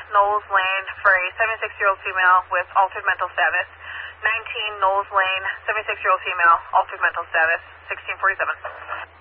Knowles Lane for a 76-year-old female with altered mental status. 19 Knowles Lane, 76-year-old female, altered mental status, 1647.